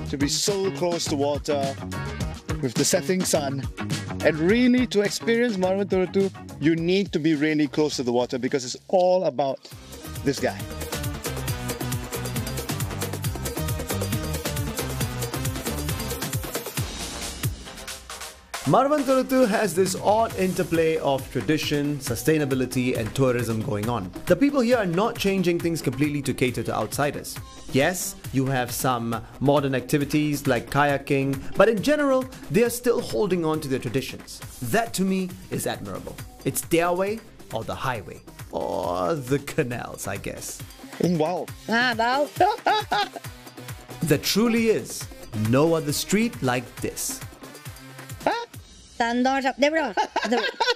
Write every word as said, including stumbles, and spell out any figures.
to be so close to water with the setting sun. And really, to experience Maravan Torutu, you need to be really close to the water because it's all about this guy. Maravan Torutu has this odd interplay of tradition, sustainability and tourism going on. The people here are not changing things completely to cater to outsiders. Yes, you have some modern activities like kayaking, but in general, they are still holding on to their traditions. That to me is admirable. It's their way or the highway. Or the canals, I guess. Wow. Ah, wow. There truly is no other street like this. Tandor sắp đếm rồi.